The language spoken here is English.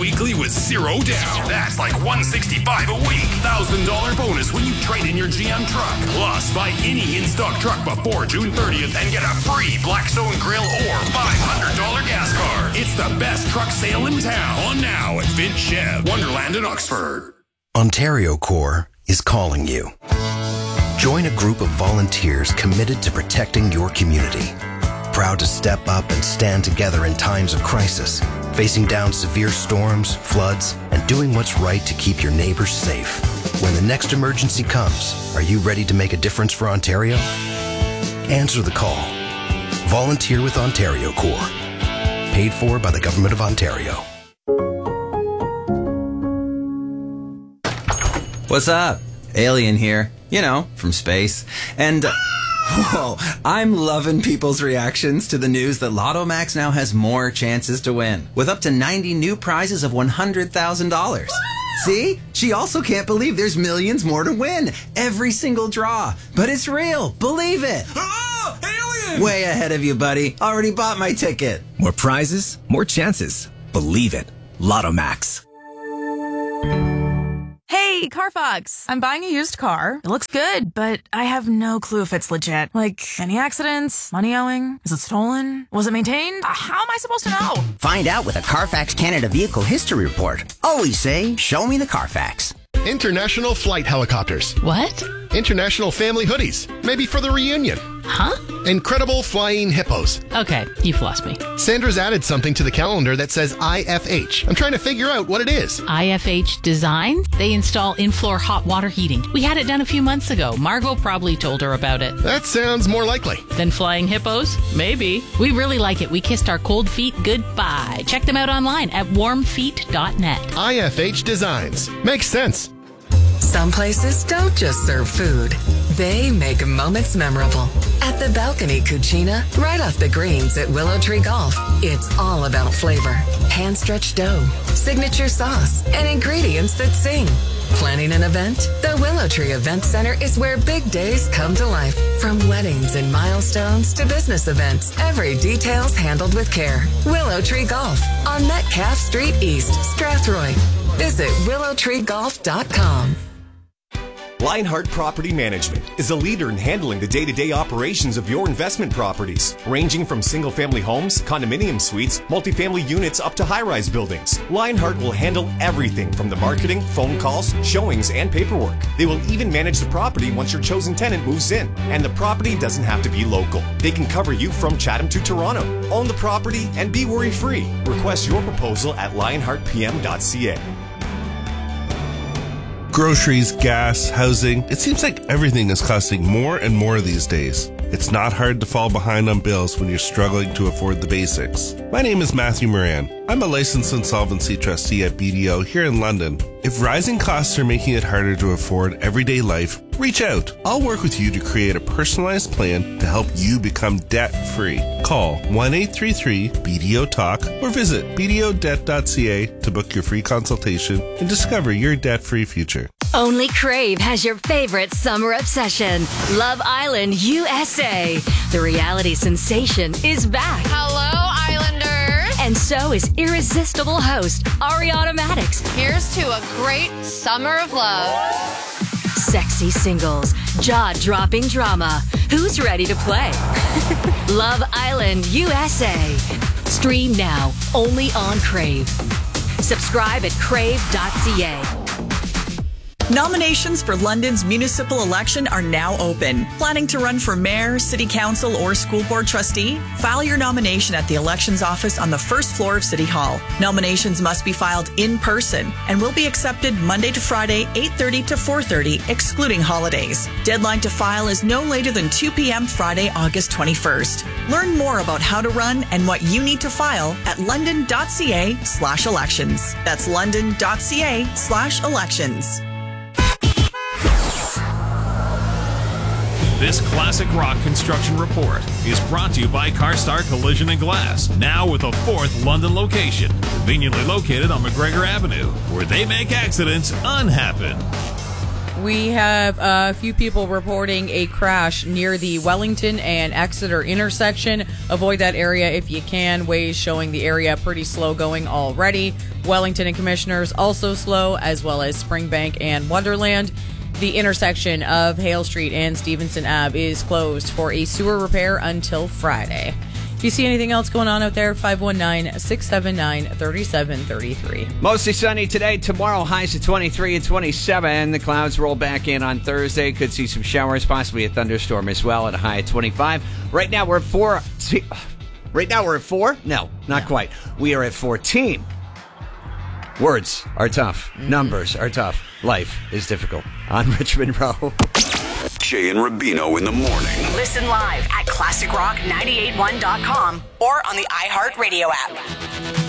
bi-weekly with $0 down. That's like $165 a week. $1,000 bonus when you trade in your GM truck. Plus, buy any in-stock truck before June 30th and get a free Blackstone grill or $500 gas card. It's the best truck sale in town. On now at Vince Chev, Wonderland in Oxford. Ontario Corps is calling you. Join a group of volunteers committed to protecting your community. Proud to step up and stand together in times of crisis, facing down severe storms, floods, and doing what's right to keep your neighbors safe. When the next emergency comes, are you ready to make a difference for Ontario? Answer the call. Volunteer with Ontario Corps. Paid for by the Government of Ontario. What's up? Alien here. You know, from space. And, whoa, I'm loving people's reactions to the news that Lotto Max now has more chances to win, with up to 90 new prizes of $100,000. See? She also can't believe there's millions more to win. Every single draw. But it's real. Believe it. Oh, alien! Way ahead of you, buddy. Already bought my ticket. More prizes, more chances. Believe it. Lotto Max. Hey, CarFox. I'm buying a used car. It looks good, but I have no clue if it's legit. Like, any accidents? Money owing? Is it stolen? Was it maintained? How am I supposed to know? Find out with a Carfax Canada Vehicle History Report. Always say, show me the Carfax. International flight helicopters. What? International family hoodies. Maybe for the reunion. Huh? Incredible flying hippos. Okay, you've lost me. Sandra's added something to the calendar that says IFH. I'm trying to figure out what it is. IFH Design? They install in-floor hot water heating. We had it done a few months ago. Margot probably told her about it. That sounds more likely. Than flying hippos? Maybe. We really like it. We kissed our cold feet goodbye. Check them out online at warmfeet.net. IFH Designs. Makes sense. Some places don't just serve food. They make moments memorable. At the Balcony Cucina, right off the greens at Willow Tree Golf, it's all about flavor. Hand-stretched dough, signature sauce, and ingredients that sing. Planning an event? The Willow Tree Event Center is where big days come to life. From weddings and milestones to business events, every detail's handled with care. Willow Tree Golf on Metcalfe Street East, Strathroy. Visit willowtreegolf.com. Lionheart Property Management is a leader in handling the day-to-day operations of your investment properties, ranging from single-family homes, condominium suites, multifamily units, up to high-rise buildings. Lionheart will handle everything from the marketing, phone calls, showings, and paperwork. They will even manage the property once your chosen tenant moves in, and the property doesn't have to be local. They can cover you from Chatham to Toronto. Own the property and be worry-free. Request your proposal at lionheartpm.ca. Groceries, gas, housing. It seems like everything is costing more and more these days. It's not hard to fall behind on bills when you're struggling to afford the basics. My name is Matthew Moran. I'm a licensed insolvency trustee at BDO here in London. If rising costs are making it harder to afford everyday life, reach out. I'll work with you to create a personalized plan to help you become debt-free. Call 1-833-BDO-TALK or visit bdodebt.ca to book your free consultation and discover your debt-free future. Only Crave has your favorite summer obsession, Love Island USA. The reality sensation is back. Hello, Islanders. And so is irresistible host Ariana Madix. Here's to a great summer of love. Sexy singles, jaw-dropping drama. Who's ready to play? Love Island USA. Stream now, only on Crave. Subscribe at crave.ca. Nominations for London's municipal election are now open. Planning to run for mayor, city council, or school board trustee? File your nomination at the elections office on the first floor of City Hall. Nominations must be filed in person and will be accepted Monday to Friday, 8:30 to 4:30, excluding holidays. Deadline to file is no later than 2 p.m. Friday, August 21st. Learn more about how to run and what you need to file at london.ca/elections. That's london.ca/elections. This classic rock construction report is brought to you by CarStar Collision and Glass, now with a fourth London location, conveniently located on McGregor Avenue, where they make accidents unhappen. We have a few people reporting a crash near the Wellington and Exeter intersection. avoid that area if you can. Waze showing the area pretty slow going already. Wellington and Commissioners also slow, as well as Springbank and Wonderland. The intersection of Hale Street and Stevenson Ave is closed for a sewer repair until Friday. If you see anything else going on out there, 519-679-3733. Mostly sunny today. Tomorrow, highs of 23 and 27. The clouds roll back in on Thursday. Could see some showers, possibly a thunderstorm as well at a high of 25. Right now, we're at 4. Right now, we're at 4? No, not quite. We are at 14. Words are tough. Numbers are tough. Life is difficult. On Richmond Row. Jay and Rubino in the morning. Listen live at ClassicRock981.com or on the iHeartRadio app.